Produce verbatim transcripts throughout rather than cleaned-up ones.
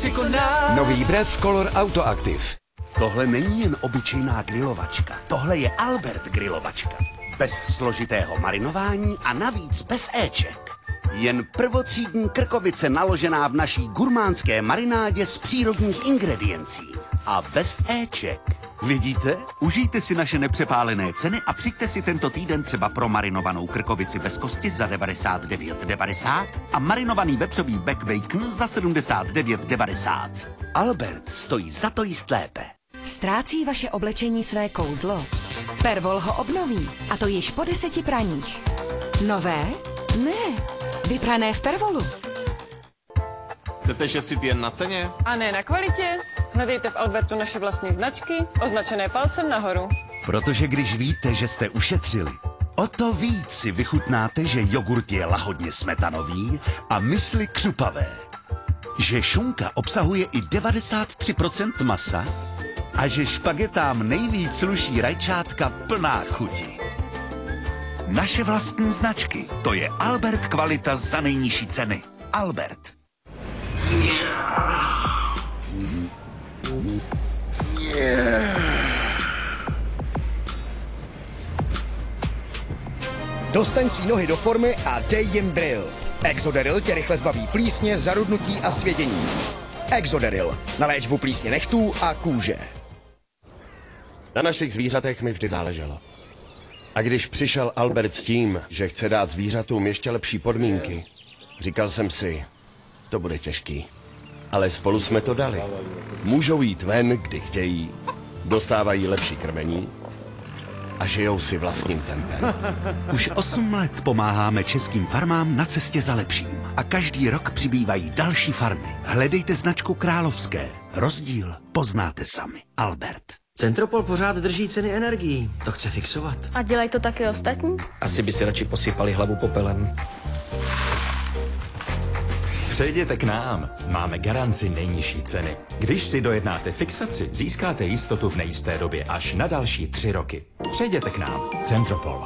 překoná. Nový Brev Color Autoactive. Tohle není jen obyčejná grilovačka. Tohle je Albert grilovačka. Bez složitého marinování a navíc bez éček. Jen prvotřídní krkovice naložená v naší gurmánské marinádě z přírodních ingrediencí. A bez éček. Vidíte? Užijte si naše nepřepálené ceny a přijďte si tento týden třeba pro marinovanou krkovici bez kosti za devadesát devět devadesát a marinovaný vepřový back bacon za sedmdesát devět devadesát. Albert stojí za to jíst lépe. Ztrácí vaše oblečení své kouzlo? Pervol ho obnoví, a to již po deseti praních. Nové? Ne, vyprané v Pervolu. Chcete šetřit jen na ceně? A ne na kvalitě? Hledejte v Albertu naše vlastní značky, označené palcem nahoru. Protože když víte, že jste ušetřili, o to víc si vychutnáte, že jogurt je lahodně smetanový a mysli křupavé. Že šunka obsahuje i devadesát tři procent masa a že špagetám nejvíc sluší rajčátka plná chuti. Naše vlastní značky, to je Albert kvalita za nejnižší ceny. Albert. Dostaň svý nohy do formy a dej jim Drill. Exoderil tě rychle zbaví plísně, zarudnutí a svědění. Exoderil na léčbu plísně nechtů a kůže. Na našich zvířatech mi vždy záleželo. A když přišel Albert s tím, že chce dát zvířatům ještě lepší podmínky, říkal jsem si, to bude těžký. Ale spolu jsme to dali. Můžou jít ven, kdy chtějí, dostávají lepší krmení a žijou si vlastním tempem. Už osm let pomáháme českým farmám na cestě za lepším. A každý rok přibývají další farmy. Hledejte značku Královské. Rozdíl poznáte sami. Albert. Centropol pořád drží ceny energií. To chce fixovat. A dělají to taky ostatní? Asi by si radši posypali hlavu popelem. Přejděte k nám. Máme garanci nejnižší ceny. Když si dojednáte fixaci, získáte jistotu v nejisté době až na další tři roky. Přejděte k nám. Centropol.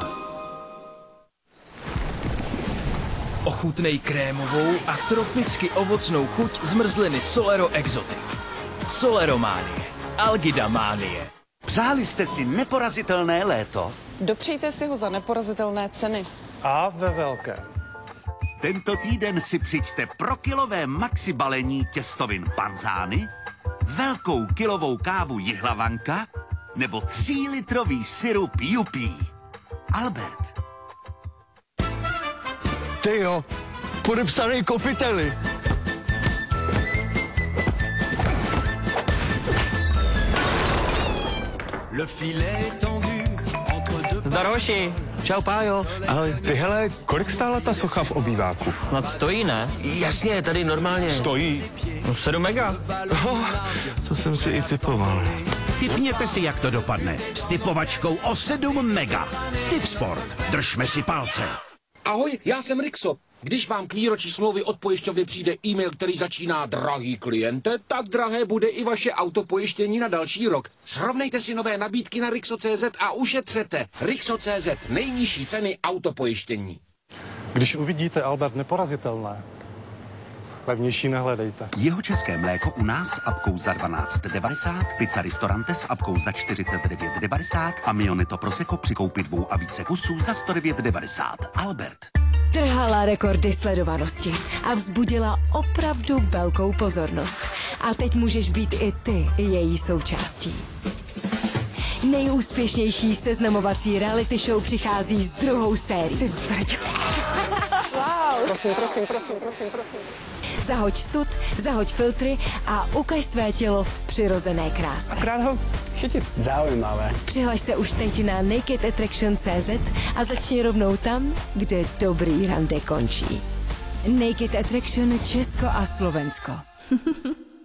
Ochutnej krémovou a tropicky ovocnou chuť zmrzliny Solero Exotic. Solerománie. Algidamánie. Přáli jste si neporazitelné léto? Dopřejte si ho za neporazitelné ceny. A ve velké. Tento týden si přijďte pro kilové maxi balení těstovin panzány, velkou kilovou kávu Jihlavanka nebo třílitrový sirup Jupí. Albert. Tyjo, podepsaný kopiteli. Zdar hoši. Čau, Pájo. Ahoj. Ty hele, kolik stála ta socha v obýváku? Snad stojí, ne? Jasně, tady normálně. Stojí. No sedm mega. Oh, co jsem si i typoval. Tipněte si, jak to dopadne. S typovačkou o sedm mega. Tipsport. Držme si palce. Ahoj, já jsem Rixo. Když vám k výročí smlouvy od pojišťovny přijde e-mail, který začíná drahý kliente, tak drahé bude i vaše autopojištění na další rok. Srovnejte si nové nabídky na Rixo tečka cé zet a ušetřete. Rixo tečka cé zet, nejnižší ceny autopojištění. Když uvidíte Albert neporazitelné, levnější nehledejte. Jeho české mléko u nás s apkou za dvanáct devadesát, Pizza Ristorante s apkou za čtyřicet devět devadesát a Mionito Prosecco při koupi dvou a více kusů za sto devět devadesát. Albert. Trhala rekordy sledovanosti a vzbudila opravdu velkou pozornost. A teď můžeš být i ty její součástí. Nejúspěšnější seznamovací reality show přichází s druhou sérií. Wow. Prosím, prosím, prosím, prosím, prosím. Zahoď stud, zahoď filtry a ukaž své tělo v přirozené kráse. Akrát ho chytit. Zaujímavé. Přihlaš se už teď na naked attraction tečka cé zet a začni rovnou tam, kde dobrý rande končí. Naked Attraction Česko a Slovensko.